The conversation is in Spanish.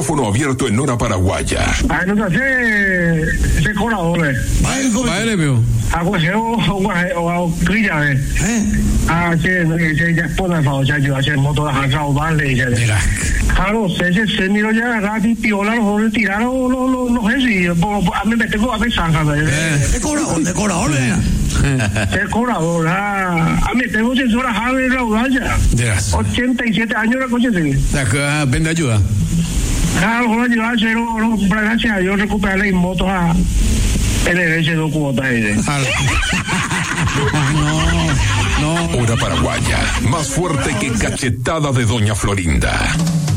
Micrófono abierto en hora paraguaya. No sé, se colador. Vale, veo. Hago ese o crilla, se ya pone fa ya yo hacer moto de hansa vale ya. Claro, se miro ya gati piola los tiraron los ese a mí me tengo a ver sanga. De colador. Se colador, a mí tengo censura Javi Raudal ya. 87 años la coche sí. Vende ayuda. Claro, yo hacer gracias a Dios recuperarle en motos a LS 2 cuotas. No. Hora paraguaya, más fuerte que cachetada de Doña Florinda.